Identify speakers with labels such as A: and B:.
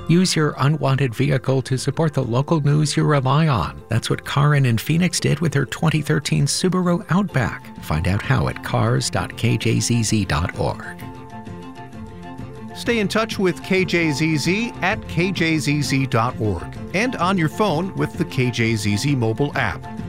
A: Use your unwanted vehicle to support the local news you rely on. That's what Karin in Phoenix did with her 2013 Subaru Outback. Find out how at cars.kjzz.org.
B: Stay in touch with KJZZ at kjzz.org and on your phone with the KJZZ mobile app.